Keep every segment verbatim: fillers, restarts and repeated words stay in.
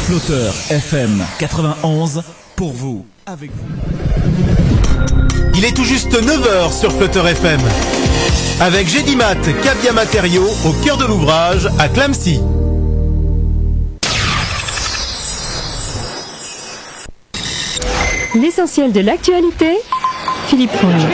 Flotteur F M quatre-vingt-onze, pour vous, avec vous. Il est tout juste neuf heures sur Flotteur F M. Avec Gédimat, Cabia Matériaux, au cœur de l'ouvrage, à Clamecy. L'essentiel de l'actualité, Philippe Fournier.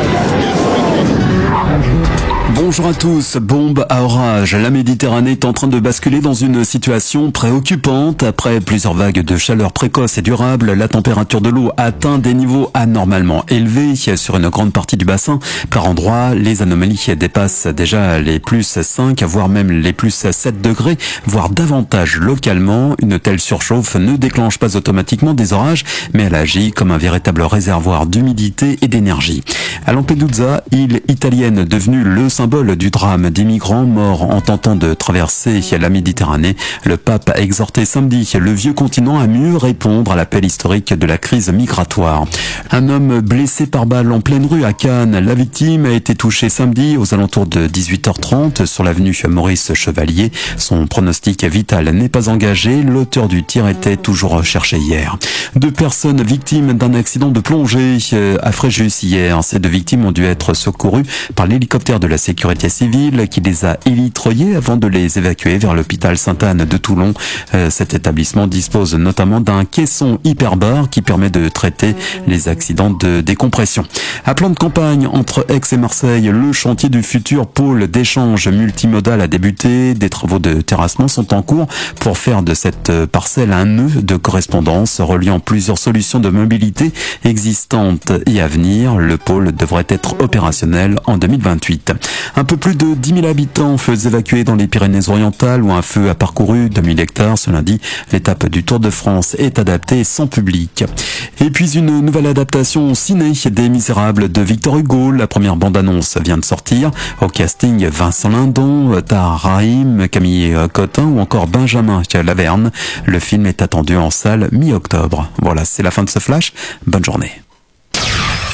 Bonjour à tous. Bombe à orage. La Méditerranée est en train de basculer dans une situation préoccupante. Après plusieurs vagues de chaleur précoce et durable, la température de l'eau atteint des niveaux anormalement élevés sur une grande partie du bassin. Par endroits, les anomalies dépassent déjà les plus cinq, voire même les plus sept degrés, voire davantage localement. Une telle surchauffe ne déclenche pas automatiquement des orages, mais elle agit comme un véritable réservoir d'humidité et d'énergie. À Lampedusa, île italienne devenue le symbole du drame des migrants morts en tentant de traverser la Méditerranée, le pape a exhorté samedi le vieux continent à mieux répondre à l'appel historique de la crise migratoire. Un homme blessé par balle en pleine rue à Cannes. La victime a été touchée samedi aux alentours de dix-huit heures trente sur l'avenue Maurice Chevalier. Son pronostic vital n'est pas engagé. L'auteur du tir était toujours recherché hier. Deux personnes victimes d'un accident de plongée à Fréjus hier. Ces deux victimes ont dû être secourues par l'hélicoptère de la sécurité civile qui les a élitreillés avant de les évacuer vers l'hôpital Sainte-Anne de Toulon. Euh, cet établissement dispose notamment d'un caisson hyperbare qui permet de traiter les accidents de décompression. À plan de campagne entre Aix et Marseille, le chantier du futur pôle d'échange multimodal a débuté. Des travaux de terrassement sont en cours pour faire de cette parcelle un nœud de correspondance reliant plusieurs solutions de mobilité existantes et à venir. Le pôle devrait être opérationnel en deux mille vingt-huit. Un peu plus de dix mille habitants, feux évacués dans les Pyrénées-Orientales où un feu a parcouru deux mille hectares ce lundi. L'étape du Tour de France est adaptée sans public. Et puis une nouvelle adaptation ciné des Misérables de Victor Hugo. La première bande-annonce vient de sortir. Au casting, Vincent Lindon, Tahar Rahim, Camille Cotin ou encore Benjamin Laverne. Le film est attendu en salle mi-octobre. Voilà, c'est la fin de ce flash. Bonne journée.